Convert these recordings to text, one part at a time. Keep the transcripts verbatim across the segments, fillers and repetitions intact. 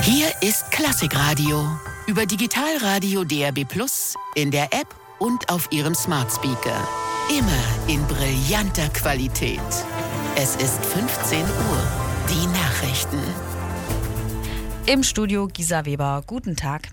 Hier ist Klassikradio. Über Digitalradio D A B plus, in der App und auf Ihrem Smart Speaker. Immer in brillanter Qualität. Es ist fünfzehn Uhr. Die Nachrichten. Im Studio Gisa Weber. Guten Tag.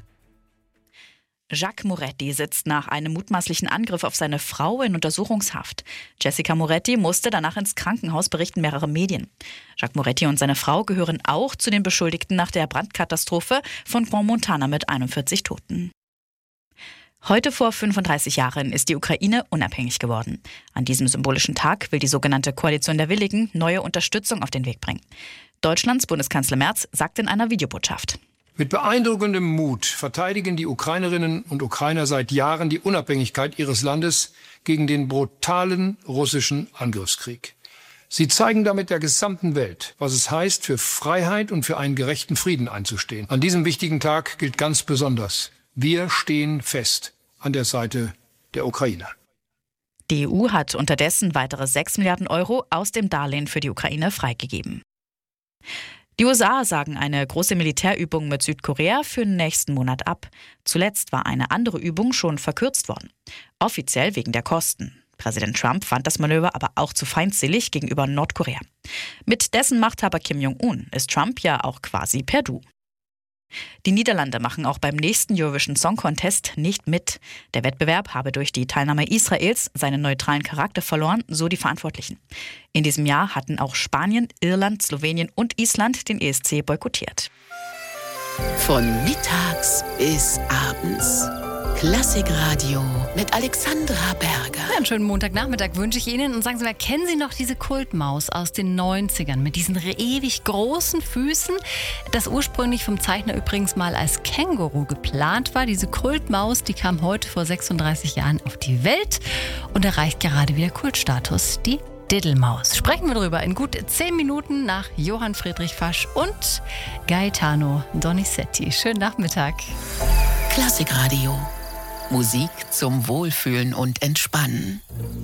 Jacques Moretti sitzt nach einem mutmaßlichen Angriff auf seine Frau in Untersuchungshaft. Jessica Moretti musste danach ins Krankenhaus, berichten mehrere Medien. Jacques Moretti und seine Frau gehören auch zu den Beschuldigten nach der Brandkatastrophe von Grand Montana mit einundvierzig Toten. Heute vor fünfunddreißig Jahren ist die Ukraine unabhängig geworden. An diesem symbolischen Tag will die sogenannte Koalition der Willigen neue Unterstützung auf den Weg bringen. Deutschlands Bundeskanzler Merz sagt in einer Videobotschaft: Mit beeindruckendem Mut verteidigen die Ukrainerinnen und Ukrainer seit Jahren die Unabhängigkeit ihres Landes gegen den brutalen russischen Angriffskrieg. Sie zeigen damit der gesamten Welt, was es heißt, für Freiheit und für einen gerechten Frieden einzustehen. An diesem wichtigen Tag gilt ganz besonders: Wir stehen fest an der Seite der Ukrainer. Die E U hat unterdessen weitere sechs Milliarden Euro aus dem Darlehen für die Ukraine freigegeben. Die U S A sagen eine große Militärübung mit Südkorea für den nächsten Monat ab. Zuletzt war eine andere Übung schon verkürzt worden. Offiziell wegen der Kosten. Präsident Trump fand das Manöver aber auch zu feindselig gegenüber Nordkorea. Mit dessen Machthaber Kim Jong-un ist Trump ja auch quasi per Du. Die Niederlande machen auch beim nächsten Eurovision Song Contest nicht mit. Der Wettbewerb habe durch die Teilnahme Israels seinen neutralen Charakter verloren, so die Verantwortlichen. In diesem Jahr hatten auch Spanien, Irland, Slowenien und Island den E S C boykottiert. Von mittags bis abends. Klassikradio mit Alexandra Berger. Einen schönen Montagnachmittag wünsche ich Ihnen. Und sagen Sie mal, kennen Sie noch diese Kultmaus aus den neunzigern mit diesen ewig großen Füßen? Das ursprünglich vom Zeichner übrigens mal als Känguru geplant war. Diese Kultmaus, die kam heute vor sechsunddreißig Jahren auf die Welt und erreicht gerade wieder Kultstatus. Die Diddelmaus. Sprechen wir drüber in gut zehn Minuten nach Johann Friedrich Fasch und Gaetano Donizetti. Schönen Nachmittag. Klassikradio. Musik zum Wohlfühlen und Entspannen.